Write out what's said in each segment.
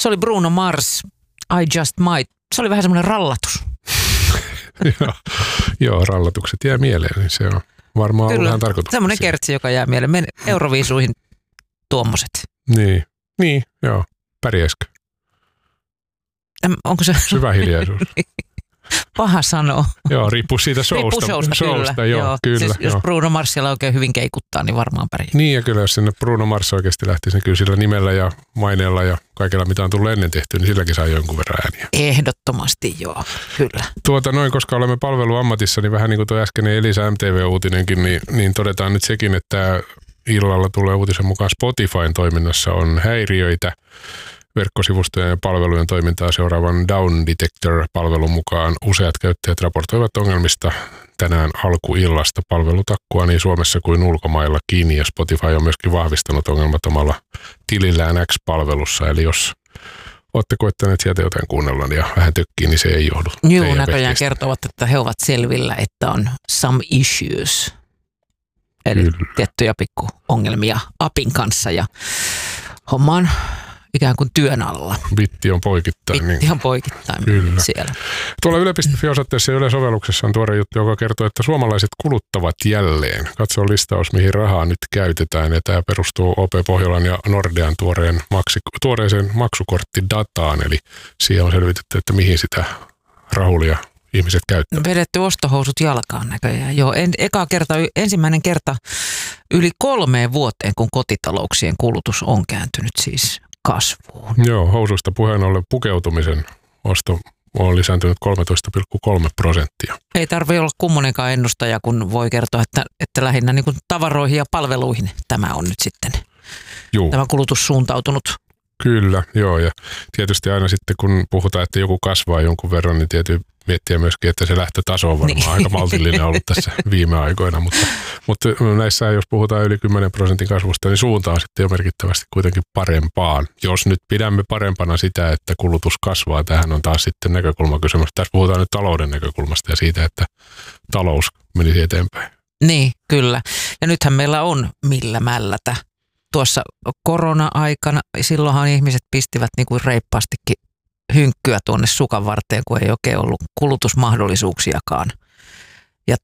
Se oli Bruno Mars, I Just Might. Se oli vähän semmoinen rallatus. Joo, rallatukset jää mieleen, niin se on varmaan ollut vähän tarkoitus. Semmoinen kertsi, joka jää mieleen. Men Euroviisuihin tuommoiset. Niin, joo. Pärjäisikö? Onko se... Syvä hiljaisuus. Paha sanoa. Joo, riippuu siitä showsta. Joo, kyllä. Siis jos Bruno Marsilla oikein hyvin keikuttaa, niin varmaan pärjää. Niin, ja kyllä jos sinne Bruno Mars oikeasti lähtisi, niin kyllä sillä nimellä ja maineella ja kaikella, mitä on tullut ennen tehty, niin silläkin saa jonkun verran ääniä. Ehdottomasti joo, kyllä. Koska olemme palveluammatissa, niin vähän niin kuin tuo äskeinen Elisa MTV-uutinenkin, niin todetaan nyt sekin, että illalla tulee uutisen mukaan Spotifyn toiminnassa on häiriöitä. Verkkosivustojen ja palvelujen toimintaa seuraavan Down Detector-palvelun mukaan useat käyttäjät raportoivat ongelmista tänään alkuillasta. Palvelutakkua niin Suomessa kuin ulkomaillakin, ja Spotify on myöskin vahvistanut ongelmat omalla tilillään X-palvelussa. Eli jos olette koettaneet sieltä jotain kuunnella ja vähän tökkii, niin se ei johdu. Joo, näköjään kertovat, että he ovat selvillä, että on some issues. Eli tiettyjä pikkuongelmia appin kanssa ja homma on ikään kuin työn alla. Bitti on poikittain. Bitti on poikittain siellä. Tuolla Yle.fi-osoitteessa ja Yle-sovelluksessa on tuore juttu, joka kertoo, että suomalaiset kuluttavat jälleen. Katso listaus, mihin rahaa nyt käytetään. Ja tämä perustuu OP Pohjolan ja Nordean tuoreeseen maksukorttidataan. Eli siihen on selvitetty, että mihin sitä rahulia ihmiset käyttävät. Vedetty ostohousut jalkaan näköjään. Joo, ensimmäinen kerta yli 3 vuoteen, kun kotitalouksien kulutus on kääntynyt siis kasvuun. Joo, housuista puheen ollen pukeutumisen osto on lisääntynyt 13,3%. Ei tarvitse olla kummonenkaan ennustaja, kun voi kertoa, että lähinnä niin kuin tavaroihin ja palveluihin tämä on nyt sitten tämä kulutus suuntautunut. Kyllä, joo, ja tietysti aina sitten kun puhutaan, että joku kasvaa jonkun verran, niin tietysti miettiä myöskin, että se lähtötaso on varmaan aika maltillinen ollut tässä viime aikoina, mutta näissä jos puhutaan yli 10% kasvusta, niin suunta on sitten jo merkittävästi kuitenkin parempaan. Jos nyt pidämme parempana sitä, että kulutus kasvaa, tähän on taas sitten näkökulmakysymys. Tässä puhutaan nyt talouden näkökulmasta ja siitä, että talous menisi eteenpäin. Niin, kyllä. Ja nythän meillä on millä mällätä. Tuossa korona-aikana, silloinhan ihmiset pistivät niin kuin reippaastikin hynkkyä tuonne sukan varteen, kun ei oikein ollut kulutusmahdollisuuksiakaan. Ja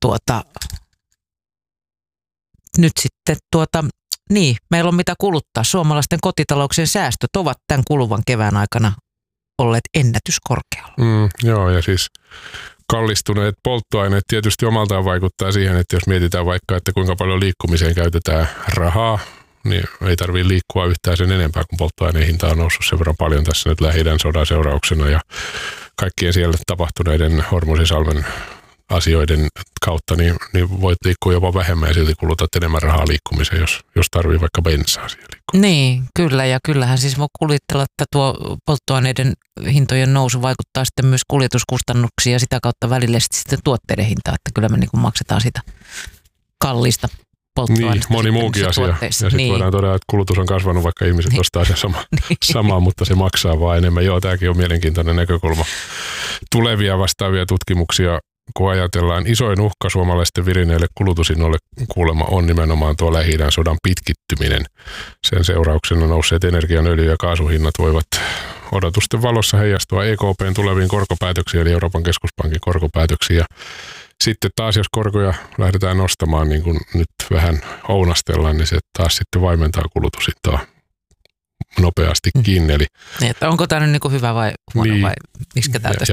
nyt sitten niin, meillä on mitä kuluttaa. Suomalaisten kotitalouksien säästöt ovat tämän kuluvan kevään aikana olleet ennätyskorkealla. Joo, ja siis kallistuneet polttoaineet tietysti omaltaan vaikuttaa siihen, että jos mietitään vaikka, että kuinka paljon liikkumiseen käytetään rahaa, niin ei tarvitse liikkua yhtään sen enempää, kun polttoaineen hinta on noussut sen verran paljon tässä nyt Lähi-idän sodan seurauksena ja kaikkien siellä tapahtuneiden Hormuzisalmen asioiden kautta, niin voit liikkua jopa vähemmän ja silti kulutat enemmän rahaa liikkumiseen, jos tarvii vaikka bensaa siihen liikkua. Niin, kyllä, ja kyllähän siis voi kuvitella, että tuo polttoaineiden hintojen nousu vaikuttaa sitten myös kuljetuskustannuksiin ja sitä kautta välillisesti sitten tuotteiden hintaa, että kyllä me niin kuin maksetaan sitä kallista niin, moni muukin asia. Ja sitten voidaan todeta, että kulutus on kasvanut, vaikka ihmiset ostaa sen samaa, mutta se maksaa vaan enemmän. Joo, tämäkin on mielenkiintoinen näkökulma. Tulevia vastaavia tutkimuksia, kun ajatellaan, isoin uhka suomalaisten virineille kulutusinnoille kuulemma on nimenomaan tuo Lähi-idän sodan pitkittyminen. Sen seurauksena nousseet energian, öljy- ja kaasuhinnat voivat odotusten valossa heijastua EKP:n tuleviin korkopäätöksiin, eli Euroopan keskuspankin korkopäätöksiin. Sitten taas, jos korkoja lähdetään nostamaan, niin kuin nyt vähän ounastellaan, niin se taas sitten vaimentaa kulutushintaa nopeastikin. Eli että onko tämä nyt niin kuin hyvä vai huono vai miksi tämä tästä